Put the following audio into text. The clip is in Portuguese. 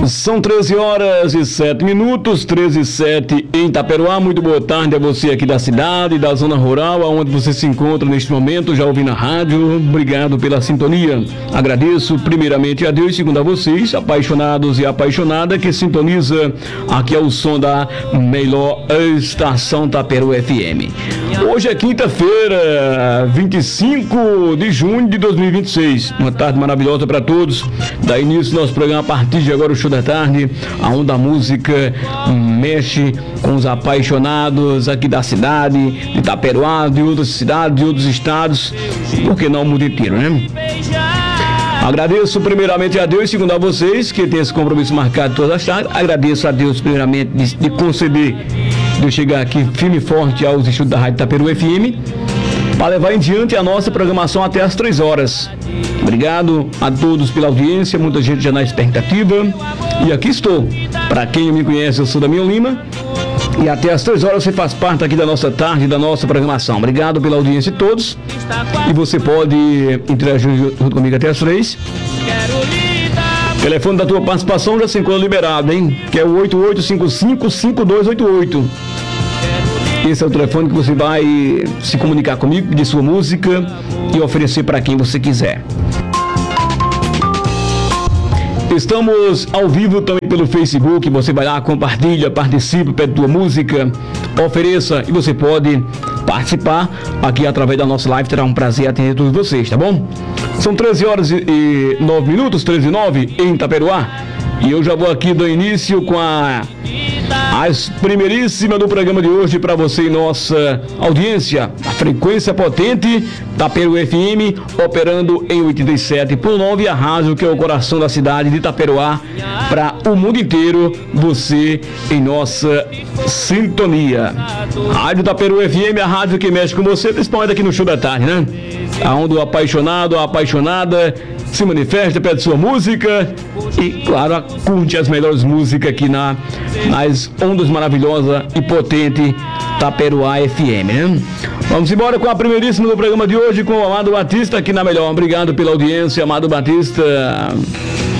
São 13 horas e 7 minutos, 13 e 7 em Itaperuá. Muito boa tarde a você aqui da cidade, da zona rural, onde você se encontra neste momento, já ouvindo a rádio. Obrigado pela sintonia. Agradeço primeiramente a Deus e segundo a vocês, apaixonados e apaixonada que sintoniza aqui ao som da melhor estação Itaperuá FM. Hoje é quinta-feira, 25 de junho de 2026. Uma tarde maravilhosa para todos. Dá início ao nosso programa a partir de agora, o Show da Tarde, aonde a música mexe com os apaixonados aqui da cidade, de Itaperuá, de outras cidades, de outros estados, por que não o mundo inteiro, né? Agradeço primeiramente a Deus, segundo a vocês, que tem esse compromisso marcado todas as tardes. Agradeço a Deus primeiramente de conceder, de eu chegar aqui firme e forte aos estudos da Rádio Itaperuá FM, para levar em diante a nossa programação até às 3 horas. Obrigado a todos pela audiência, muita gente já na expectativa. E aqui estou. Para quem me conhece, eu sou Damião Lima. E até às 3 horas você faz parte aqui da nossa tarde, da nossa programação. Obrigado pela audiência de todos. E você pode interagir junto comigo até às 3. O telefone da tua participação já se encontra liberado, hein? Que é o 8855-5288. Esse é o telefone que você vai se comunicar comigo, pedir sua música e oferecer para quem você quiser. Estamos ao vivo também pelo Facebook. Você vai lá, compartilha, participa, pede tua música, ofereça e você pode participar aqui através da nossa live. Terá um prazer atender todos vocês, tá bom? São 13 horas e 9 minutos, 13 e 9 em Itaperuá. E eu já vou aqui do início com as primeiríssimas do programa de hoje para você e nossa audiência. A frequência potente da Itaperuá FM, operando em 87.9, a rádio que é o coração da cidade de Itaperuá, para o mundo inteiro, você em nossa sintonia. Rádio Itaperuá FM, a rádio que mexe com você, principalmente aqui no Show da Tarde, né? Aonde o apaixonado, a apaixonada se manifesta, pede sua música e, claro, curte as melhores músicas aqui nas ondas maravilhosas e potentes Itaperuá FM, né? Vamos embora com a primeiríssima do programa de hoje, com o Amado Batista aqui na melhor. Obrigado pela audiência, Amado Batista.